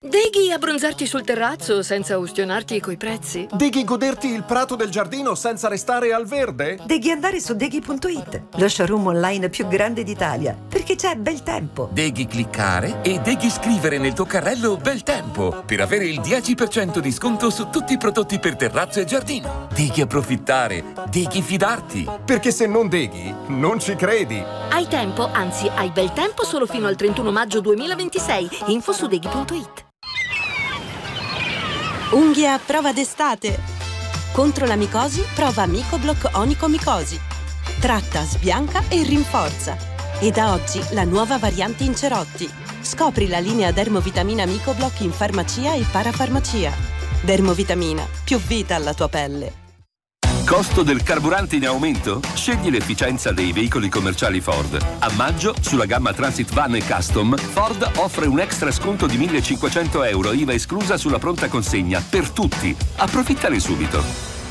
Deghi abbronzarti sul terrazzo senza ustionarti coi prezzi? Deghi goderti il prato del giardino senza restare al verde? Deghi andare su Deghi.it, lo showroom online più grande d'Italia, perché c'è bel tempo. Deghi cliccare e Deghi scrivere nel tuo carrello bel tempo per avere il 10% di sconto su tutti i prodotti per terrazzo e giardino. Deghi approfittare, Deghi fidarti. Perché se non Deghi, non ci credi. Hai tempo, anzi hai bel tempo solo fino al 31 maggio 2026. Info su Deghi.it. Unghie a prova d'estate? Contro la micosi, prova Micoblock Onicomicosi. Tratta, sbianca e rinforza. E da oggi la nuova variante in cerotti. Scopri la linea Dermovitamina Micoblock in farmacia e parafarmacia. Dermovitamina, più vita alla tua pelle. Costo del carburante in aumento? Scegli l'efficienza dei veicoli commerciali Ford. A maggio, sulla gamma Transit Van e Custom, Ford offre un extra sconto di 1.500 euro, IVA esclusa sulla pronta consegna, per tutti. Approfittane subito.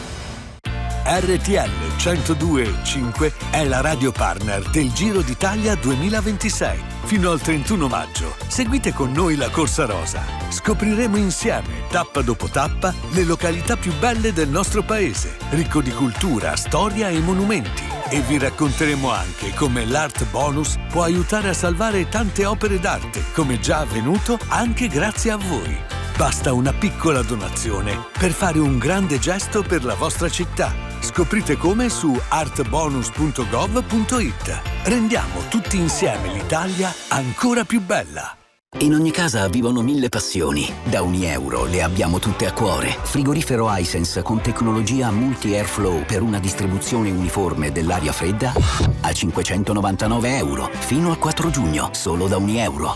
RTL 102.5 è la radio partner del Giro d'Italia 2026. Fino al 31 maggio, seguite con noi la Corsa Rosa. Scopriremo insieme, tappa dopo tappa, le località più belle del nostro paese, ricco di cultura, storia e monumenti. E vi racconteremo anche come l'Art Bonus può aiutare a salvare tante opere d'arte, come già avvenuto anche grazie a voi. Basta una piccola donazione per fare un grande gesto per la vostra città. Scoprite come su artbonus.gov.it. Rendiamo tutti insieme l'Italia ancora più bella. In ogni casa vivono 1000 passioni. Da €1 le abbiamo tutte a cuore. Frigorifero Hisense con tecnologia multi-airflow per una distribuzione uniforme dell'aria fredda a €599. Fino al 4 giugno, solo da €1.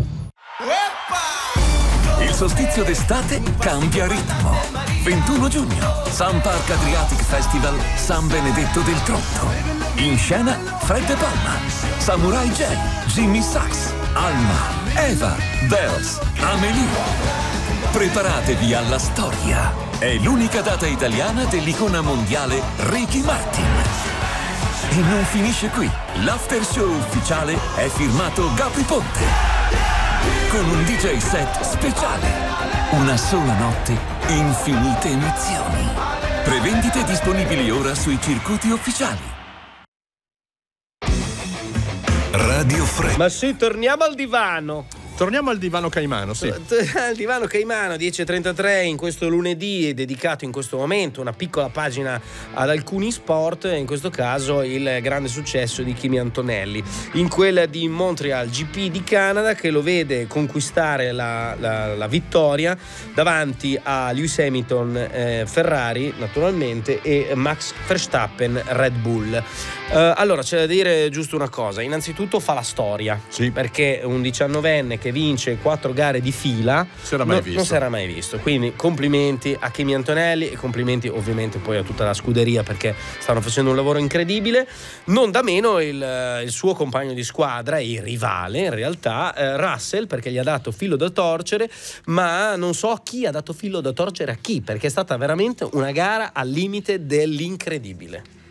Il solstizio d'estate cambia ritmo. 21 giugno, Sun Park Adriatic Festival San Benedetto del Tronto. In scena Fred De Palma, Samurai J, Jimmy Sachs, Alma, Eva, Bells, Amelie. Preparatevi alla storia. È l'unica data italiana dell'icona mondiale Ricky Martin. E non finisce qui. L'after show ufficiale è firmato Gabri Ponte. Con un DJ set speciale. Una sola notte, infinite emozioni. Prevendite disponibili ora sui circuiti ufficiali. Radio Freddo. Ma sì, torniamo al divano. Torniamo al divano caimano, sì. Al divano caimano, 10:33 in questo lunedì, è dedicato in questo momento una piccola pagina ad alcuni sport, in questo caso il grande successo di Kimi Antonelli in quella di Montreal GP di Canada, che lo vede conquistare la vittoria davanti a Lewis Hamilton, Ferrari naturalmente, e Max Verstappen, Red Bull. Allora c'è da dire giusto una cosa: innanzitutto fa la storia, sì, perché un 19enne che vince 4 gare di fila non si era mai visto, quindi complimenti a Kimi Antonelli e complimenti ovviamente poi a tutta la scuderia, perché stanno facendo un lavoro incredibile. Non da meno il suo compagno di squadra e il rivale in realtà, Russell, perché gli ha dato filo da torcere, ma non so chi ha dato filo da torcere a chi, perché è stata veramente una gara al limite dell'incredibile.